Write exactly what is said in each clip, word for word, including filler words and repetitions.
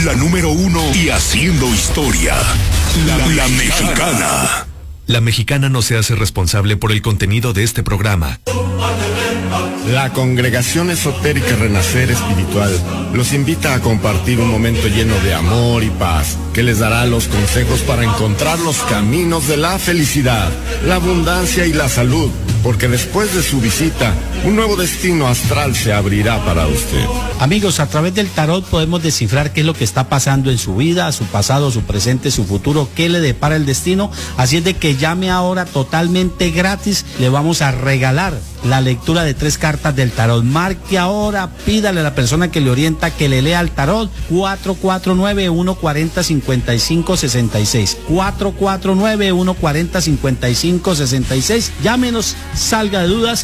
La número uno y haciendo historia. La, la Mexicana. La Mexicana no se hace responsable por el contenido de este programa. La Congregación Esotérica Renacer Espiritual los invita a compartir un momento lleno de amor y paz, que les dará los consejos para encontrar los caminos de la felicidad, la abundancia y la salud, porque después de su visita, un nuevo destino astral se abrirá para usted. Amigos, a través del tarot podemos descifrar qué es lo que está pasando en su vida, su pasado, su presente, su futuro, qué le depara el destino. Así es de que llame ahora totalmente gratis, le vamos a regalar la lectura de tres cartas del tarot. Marque ahora, pídale a la persona que le orienta que le lea el tarot. Cuatro cuatro nueve, uno cuatro cero, cinco cinco seis seis. cuatro cuatro nueve, uno cuatro cero, cinco cinco seis seis. Llámenos, salga de dudas.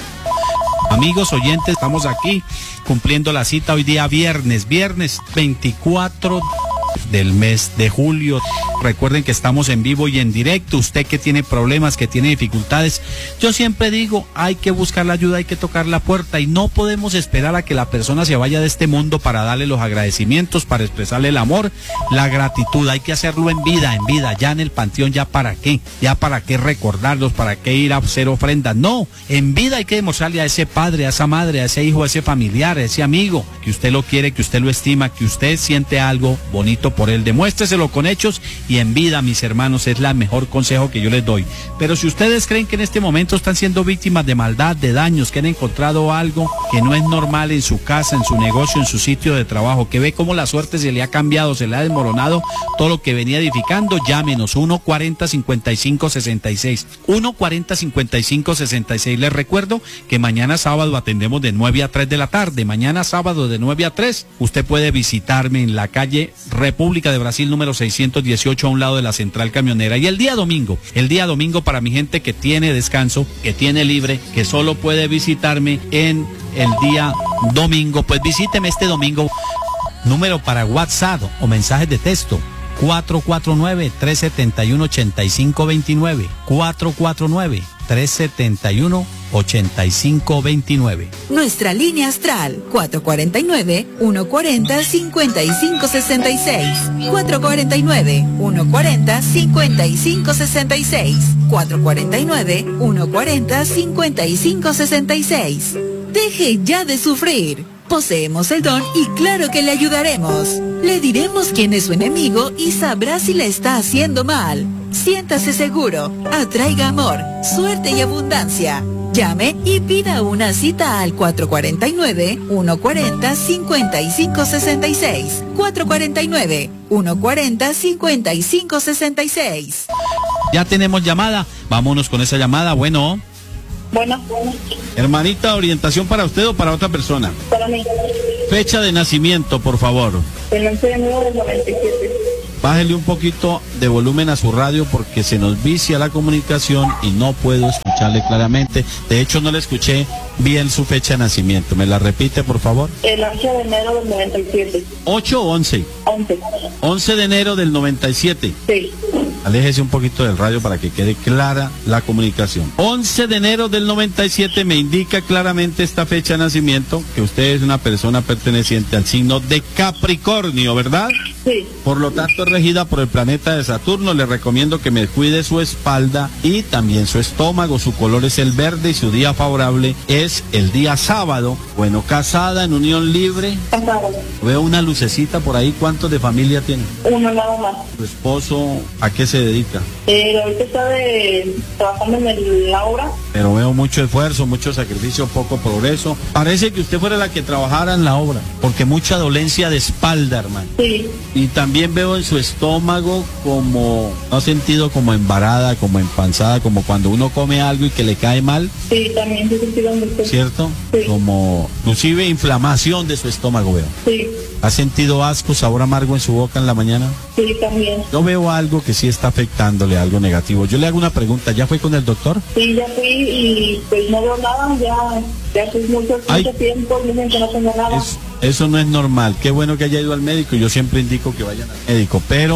Amigos oyentes, estamos aquí cumpliendo la cita hoy día viernes, viernes veinticuatro del mes de julio. Recuerden que estamos en vivo y en directo. Usted que tiene problemas, que tiene dificultades, yo siempre digo, hay que buscar la ayuda, hay que tocar la puerta, y no podemos esperar a que la persona se vaya de este mundo para darle los agradecimientos, para expresarle el amor, la gratitud. Hay que hacerlo en vida, en vida, ya en el panteón. ¿Ya para qué? ¿Ya para qué recordarlos? ¿Para qué ir a hacer ofrendas? No, en vida hay que demostrarle a ese padre, a esa madre, a ese hijo, a ese familiar, a ese amigo, que usted lo quiere, que usted lo estima, que usted siente algo bonito por él. Demuéstreselo con hechos y en vida, mis hermanos, es el mejor consejo que yo les doy. Pero si ustedes creen que en este momento están siendo víctimas de maldad, de daños, que han encontrado algo que no es normal en su casa, en su negocio, en su sitio de trabajo, que ve cómo la suerte se le ha cambiado, se le ha desmoronado todo lo que venía edificando, llámenos uno cuatro cero, cinco cinco seis seis. uno cuatro cero, cinco cinco seis seis. Les recuerdo que mañana sábado atendemos de nueve a tres de la tarde. Mañana sábado de nueve a tres, usted puede visitarme en la calle República de Brasil número seiscientos dieciocho, a un lado de la central camionera. Y el día domingo, el día domingo para mi gente que tiene descanso, que tiene libre, que solo puede visitarme en el día domingo, pues visíteme este domingo. Número para WhatsApp o mensajes de texto: cuatro cuatro nueve, tres siete uno, ocho cinco dos nueve. cuatro cuatro nueve, tres siete uno, ocho cinco dos nueve. Nuestra línea astral: cuatro cuatro nueve, uno cuatro cero, cinco cinco seis seis. cuatro cuatro nueve, uno cuatro cero, cinco cinco seis seis. cuatro cuatro nueve, uno cuatro cero, cinco cinco seis seis. Deje ya de sufrir. Poseemos el don y claro que le ayudaremos. Le diremos quién es su enemigo y sabrá si le está haciendo mal. Siéntase seguro, atraiga amor, suerte y abundancia. Llame y pida una cita al cuatro cuatro nueve, uno cuatro cero, cinco cinco seis seis. cuatro cuatro nueve, uno cuatro cero, cinco cinco seis seis. Ya tenemos llamada, vámonos con esa llamada. Bueno. Bueno, hermanita, ¿orientación para usted o para otra persona? Para mí. Fecha de nacimiento, por favor. El once de enero del noventa y siete. Bájele un poquito de volumen a su radio porque se nos vicia la comunicación y no puedo escucharle claramente. De hecho, no le escuché bien su fecha de nacimiento. ¿Me la repite, por favor? El once de enero del noventa y siete. ¿ocho o once? once. once de enero del noventa y siete. Sí. Aléjese un poquito del radio para que quede clara la comunicación. once de enero del noventa y siete me indica claramente esta fecha de nacimiento, que usted es una persona perteneciente al signo de Capricornio, ¿verdad? Sí. Por lo tanto, regida por el planeta de Saturno. Le recomiendo que me cuide su espalda y también su estómago. Su color es el verde y su día favorable es el día sábado. Bueno, casada, en unión libre. Casada. Veo una lucecita por ahí. ¿Cuántos de familia tiene? Uno nada más. ¿Su esposo a qué se dedica? Eh, ahorita está de, trabajando en el, la obra. Pero veo mucho esfuerzo, mucho sacrificio, poco progreso. Parece que usted fuera la que trabajara en la obra, porque mucha dolencia de espalda, hermano. Sí. Y también veo en su estómago como, no ha sentido como embarada, como empanzada, como cuando uno come algo y que le cae mal. Sí, también se ha sentido mucho. ¿Cierto? Sí. Como, inclusive inflamación de su estómago veo. Sí. ¿Ha sentido asco, sabor amargo en su boca en la mañana? Sí, también. Yo veo algo que sí está afectándole, algo negativo. Yo le hago una pregunta, ¿ya fue con el doctor? Sí, ya fui y pues no veo nada, ya, ya fue mucho, mucho tiempo y dicen que no tengo nada. Es, eso no es normal. Qué bueno que haya ido al médico, yo siempre indico que vayan al médico, pero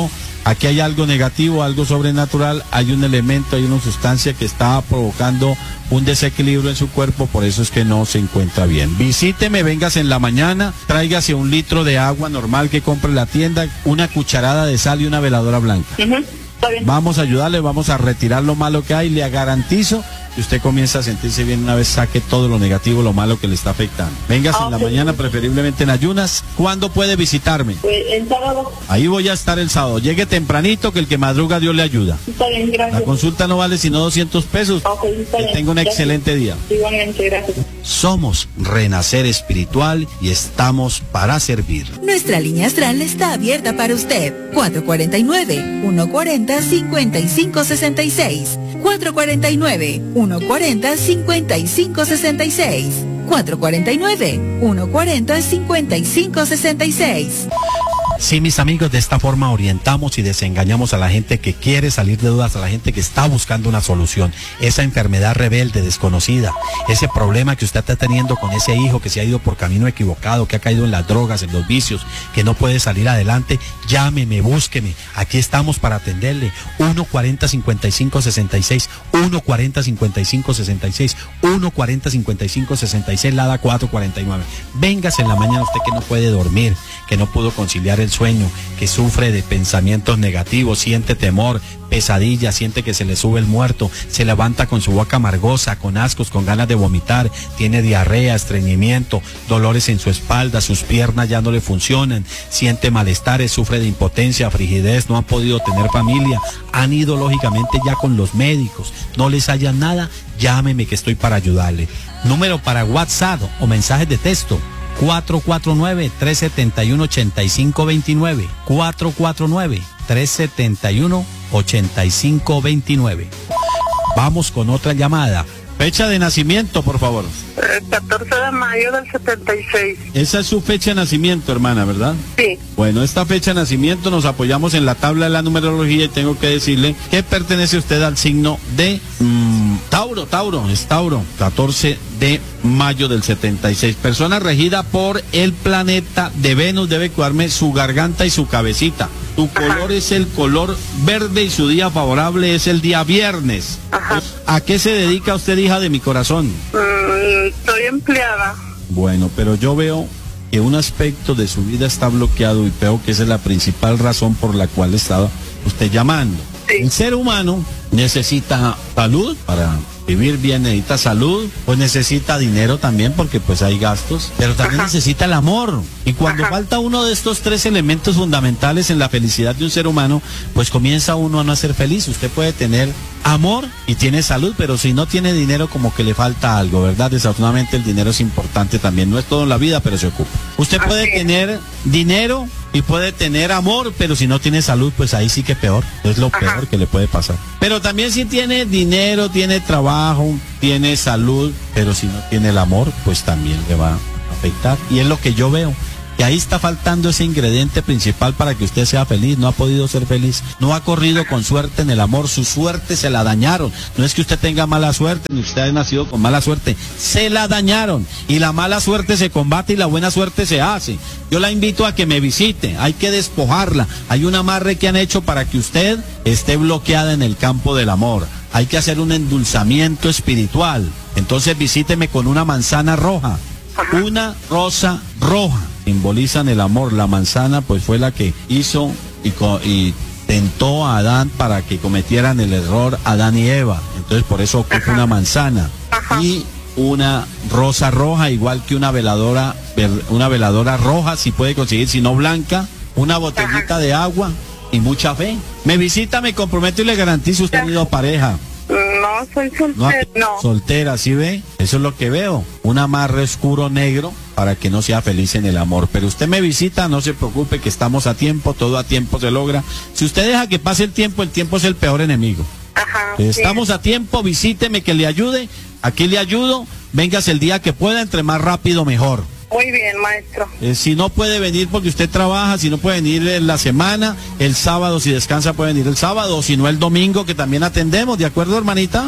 Aquí hay algo negativo, algo sobrenatural, hay un elemento, hay una sustancia que está provocando un desequilibrio en su cuerpo, por eso es que no se encuentra bien. Visíteme, véngase en la mañana, tráigase un litro de agua normal que compre en la tienda, una cucharada de sal y una veladora blanca. Uh-huh. Vamos a ayudarle, vamos a retirar lo malo que hay, le garantizo que usted comienza a sentirse bien una vez saque todo lo negativo, lo malo que le está afectando. Véngase ah, en la okay. mañana, preferiblemente en ayunas. ¿Cuándo puede visitarme? Pues el sábado. Ahí voy a estar el sábado. Llegue tempranito, que el que madruga Dios le ayuda. Está bien, gracias. La consulta no vale sino doscientos pesos. Okay, está bien. Que tenga un gracias. excelente día. Igualmente, gracias. Somos Renacer Espiritual y estamos para servir. Nuestra línea astral está abierta para usted. cuatro cuatro nueve, uno cuatro cero, cinco cinco seis seis. cuatro cuatro nueve, uno cuatro cero, cinco cinco seis seis. cuatro cuatro nueve, uno cuatro cero, cinco cinco seis seis. Sí, mis amigos, de esta forma orientamos y desengañamos a la gente que quiere salir de dudas, a la gente que está buscando una solución. Esa enfermedad rebelde, desconocida, ese problema que usted está teniendo con ese hijo que se ha ido por camino equivocado, que ha caído en las drogas, en los vicios, que no puede salir adelante, llámeme, búsqueme. Aquí estamos para atenderle. uno cuatro cero, cinco cinco seis seis, uno cuatro cero, cinco cinco seis seis, uno cuatro cero, cinco cinco seis seis, Lada cuatro cuarenta y nueve. Véngase en la mañana usted que no puede dormir, que no pudo conciliar el sueño, que sufre de pensamientos negativos, siente temor, pesadilla, siente que se le sube el muerto, se levanta con su boca amargosa, con ascos, con ganas de vomitar, tiene diarrea, estreñimiento, dolores en su espalda, sus piernas ya no le funcionan, siente malestares, sufre de impotencia, frigidez, no han podido tener familia, han ido lógicamente ya con los médicos, no les hallan nada, llámeme que estoy para ayudarle. Número para WhatsApp o mensajes de texto: cuatro cuatro nueve, tres siete uno, ocho cinco dos nueve, cuatro cuatro nueve, tres siete uno, ocho cinco dos nueve. Vamos con otra llamada. Fecha de nacimiento, por favor. El catorce de mayo del setenta y seis. Esa es su fecha de nacimiento, hermana, ¿verdad? Sí. Bueno, esta fecha de nacimiento nos apoyamos en la tabla de la numerología y tengo que decirle que pertenece usted al signo de mmm, Tauro, Tauro, es Tauro, catorce de mayo del setenta y seis. Persona regida por el planeta de Venus, debe cuidarme su garganta y su cabecita. Tu color Ajá. es el color verde y su día favorable es el día viernes. Ajá. ¿A qué se dedica usted, hija de mi corazón? Mm, estoy empleada. Bueno, pero yo veo que un aspecto de su vida está bloqueado y veo que esa es la principal razón por la cual estaba usted llamando. Sí. El ser humano necesita salud para vivir bien, necesita salud, pues necesita dinero también porque pues hay gastos, pero también Ajá. necesita el amor. Y cuando Ajá. falta uno de estos tres elementos fundamentales en la felicidad de un ser humano, pues comienza uno a no ser feliz. Usted puede tener amor y tiene salud, pero si no tiene dinero como que le falta algo, ¿verdad? Desafortunadamente el dinero es importante también, no es todo en la vida, pero se ocupa. Usted puede Así tener es. dinero y puede tener amor, pero si no tiene salud, pues ahí sí que peor, es lo Ajá. peor que le puede pasar. Pero también si tiene dinero, tiene trabajo, tiene salud, pero si no tiene el amor, pues también le va a afectar. Y es lo que yo veo, que ahí está faltando ese ingrediente principal para que usted sea feliz. No ha podido ser feliz, no ha corrido con suerte en el amor, su suerte se la dañaron. No es que usted tenga mala suerte, ni usted haya nacido con mala suerte, se la dañaron. Y la mala suerte se combate y la buena suerte se hace. Yo la invito a que me visite, hay que despojarla. Hay un amarre que han hecho para que usted esté bloqueada en el campo del amor. Hay que hacer un endulzamiento espiritual. Entonces visíteme con una manzana roja, una rosa roja. Simbolizan el amor. La manzana pues fue la que hizo y, y tentó a Adán para que cometieran el error Adán y Eva. Entonces por eso ocupa una manzana y una rosa roja, igual que una veladora, una veladora roja, si puede conseguir, si no blanca, una botellita de agua y mucha fe. Me visita, me comprometo y le garantizo, usted ha tenido pareja. No, soy soltera, no. no. Soltera, ¿sí ve? Eso es lo que veo. Un amarre oscuro negro para que no sea feliz en el amor. Pero usted me visita, no se preocupe que estamos a tiempo, todo a tiempo se logra. Si usted deja que pase el tiempo, el tiempo es el peor enemigo. Ajá. Estamos sí. a tiempo, visíteme que le ayude. Aquí le ayudo. Véngase el día que pueda, entre más rápido mejor. Muy bien, maestro. Eh, si no puede venir porque usted trabaja, si no puede venir en la semana, el sábado, si descansa puede venir el sábado, o si no el domingo, que también atendemos, ¿de acuerdo, hermanita? Sí,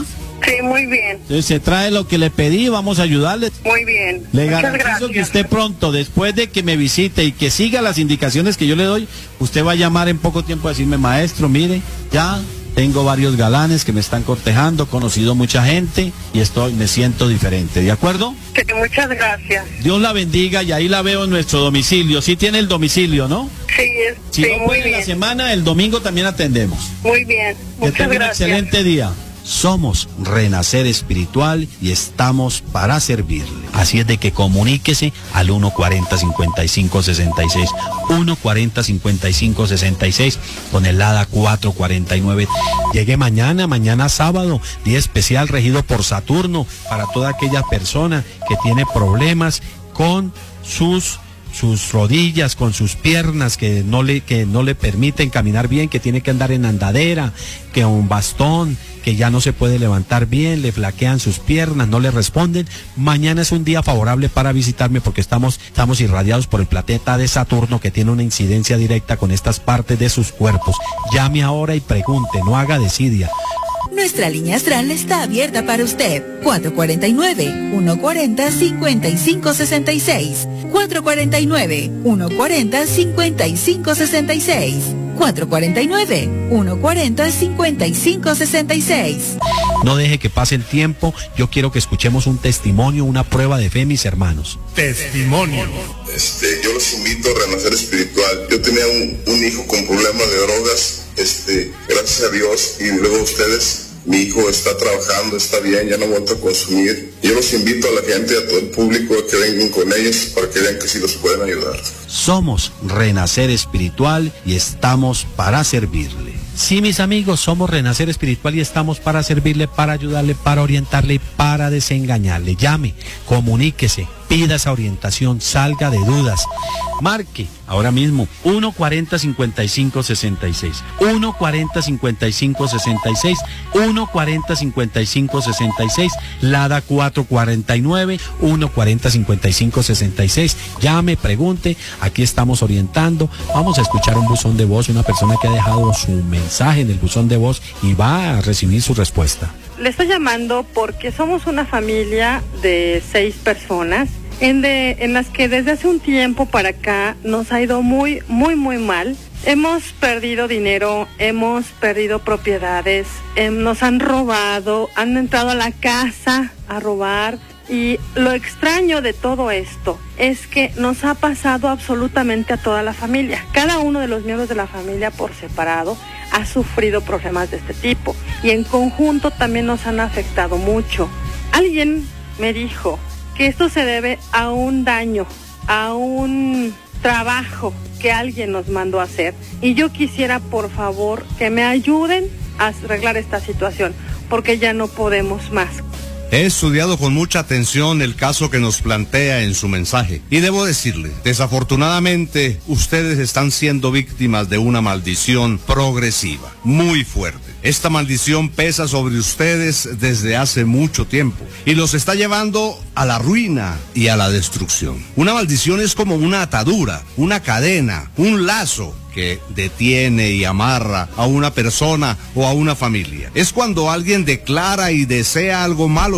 Sí, muy bien. Entonces se trae lo que le pedí, vamos a ayudarle. Muy bien. Le Muchas garantizo gracias. que usted pronto, después de que me visite y que siga las indicaciones que yo le doy, usted va a llamar en poco tiempo a decirme, maestro, mire, ya tengo varios galanes que me están cortejando, conocido mucha gente y estoy, me siento diferente, ¿de acuerdo? Sí, muchas gracias. Dios la bendiga y ahí la veo en nuestro domicilio. Sí tiene el domicilio, ¿no? Sí, es, Si sí, no muy puede en bien. la semana, el domingo también atendemos. Muy bien. Que Muchas tenga un gracias. excelente día. Somos Renacer Espiritual y estamos para servirle. Así es de que comuníquese al uno cuarenta, cincuenta y cinco, sesenta y seis, uno cuarenta, cincuenta y cinco, sesenta y seis con el A D A cuatrocientos cuarenta y nueve. Llegue mañana, mañana sábado, día especial regido por Saturno para toda aquella persona que tiene problemas con sus sus rodillas, con sus piernas que no le que no le permiten caminar bien, que tiene que andar en andadera, que un bastón, que ya no se puede levantar bien, le flaquean sus piernas, no le responden. Mañana es un día favorable para visitarme porque estamos estamos irradiados por el planeta de Saturno que tiene una incidencia directa con estas partes de sus cuerpos. Llame ahora y pregunte, no haga desidia. Nuestra línea astral está abierta para usted. cuatro cuatro nueve, uno cuatro cero, cinco cinco seis seis. cuatro cuatro nueve, uno cuatro cero, cinco cinco seis seis. cuatro cuatro nueve, uno cuatro cero, cinco cinco seis seis. No deje que pase el tiempo. Yo quiero que escuchemos un testimonio, una prueba de fe, mis hermanos. Testimonio. Este, yo los invito a Renacer Espiritual. Yo tenía un, un hijo con problemas de drogas, este, gracias a Dios, y luego ustedes, mi hijo está trabajando, está bien, ya no ha vuelto a consumir. Yo los invito a la gente, a todo el público, a que vengan con ellos para que vean que sí los pueden ayudar. Somos Renacer Espiritual y estamos para servirle. Sí, mis amigos, somos Renacer Espiritual y estamos para servirle, para ayudarle, para orientarle y para desengañarle. Llame, comuníquese, pida esa orientación, salga de dudas. Marque ahora mismo uno cuatro cero, cinco cinco seis seis, uno cuatro cero, cinco cinco seis seis, uno cuatro cero, cinco cinco seis seis, L A D A cuatrocientos cuarenta y nueve, uno cuatro cero, cinco cinco seis seis. Llame, pregunte, aquí estamos orientando. Vamos a escuchar un buzón de voz, una persona que ha dejado su mensaje en el buzón de voz y va a recibir su respuesta. Le estoy llamando porque somos una familia de seis personas en, de, en las que desde hace un tiempo para acá nos ha ido muy, muy, muy mal. Hemos perdido dinero, hemos perdido propiedades, eh, nos han robado, han entrado a la casa a robar. Y lo extraño de todo esto es que nos ha pasado absolutamente a toda la familia. Cada uno de los miembros de la familia por separado ha sufrido problemas de este tipo y en conjunto también nos han afectado mucho. Alguien me dijo que esto se debe a un daño, a un trabajo que alguien nos mandó a hacer y yo quisiera por favor que me ayuden a arreglar esta situación porque ya no podemos más. He estudiado con mucha atención el caso que nos plantea en su mensaje y debo decirle, desafortunadamente ustedes están siendo víctimas de una maldición progresiva, muy fuerte. Esta maldición pesa sobre ustedes desde hace mucho tiempo y los está llevando a la ruina y a la destrucción. Una maldición es como una atadura, una cadena, un lazo que detiene y amarra a una persona o a una familia. Es cuando alguien declara y desea algo malo